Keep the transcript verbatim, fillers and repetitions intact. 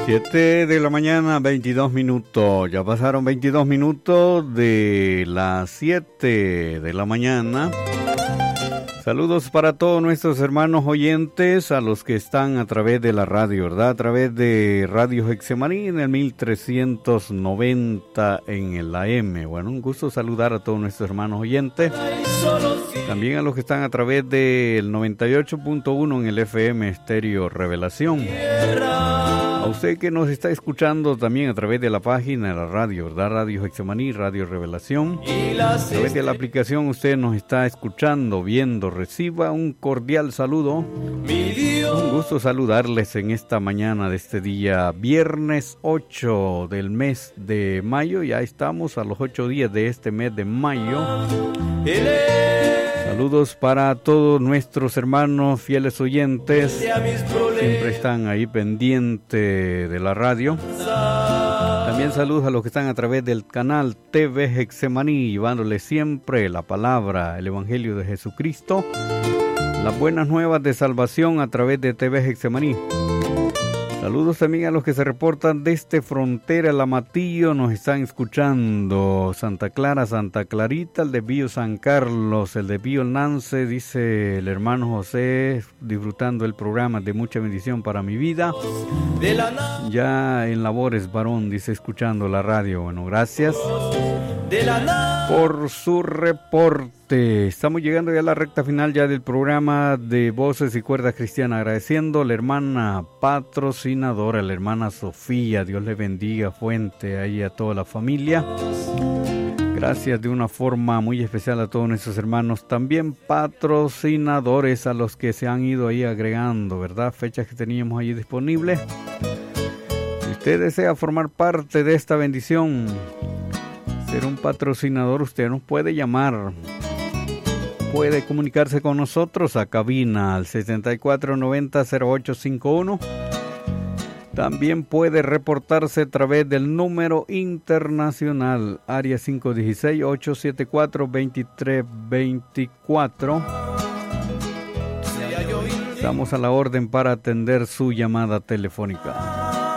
siete de la mañana, veintidós minutos. Ya pasaron veintidós minutos de las siete de la mañana. Saludos para todos nuestros hermanos oyentes, a los que están a través de la radio, ¿verdad? A través de Radio Getsemaní en el mil trescientos noventa en el A M. Bueno, un gusto saludar a todos nuestros hermanos oyentes. También a los que están a través del noventa y ocho punto uno en el F M Estéreo Revelación. A usted que nos está escuchando también a través de la página de la radio, ¿verdad? Radio Getsemaní, Radio Revelación. A través de la aplicación usted nos está escuchando, viendo. Reciba un cordial saludo. Un gusto saludarles en esta mañana de este día, viernes ocho del mes de mayo. Ya estamos a los ocho días de este mes de mayo. Saludos para todos nuestros hermanos fieles oyentes. Siempre están ahí pendientes de la radio. También saludos a los que están a través del canal T V Getsemaní, llevándoles siempre la palabra, el Evangelio de Jesucristo, las buenas nuevas de salvación a través de T V Getsemaní. Saludos también a los que se reportan desde Frontera, El Amatillo, nos están escuchando. Santa Clara, Santa Clarita, el desvío San Carlos, el desvío Nance, dice el hermano José, disfrutando el programa, de mucha bendición para mi vida. Ya en labores, varón, dice, escuchando la radio. Bueno, gracias por su reporte. Estamos llegando ya a la recta final ya del programa de Voces y Cuerdas Cristianas, agradeciendo a la hermana patrocinadora, la hermana Sofía, Dios le bendiga, fuente ahí a toda la familia. Gracias de una forma muy especial a todos nuestros hermanos, también patrocinadores, a los que se han ido ahí agregando, ¿verdad? Fechas que teníamos ahí disponibles. Si usted desea formar parte de esta bendición, ser un patrocinador, usted nos puede llamar. Puede comunicarse con nosotros a cabina al setenta y cuatro noventa cero ocho cincuenta y uno. También puede reportarse a través del número internacional área cinco uno seis, ocho siete cuatro, dos tres dos cuatro. Estamos a la orden para atender su llamada telefónica.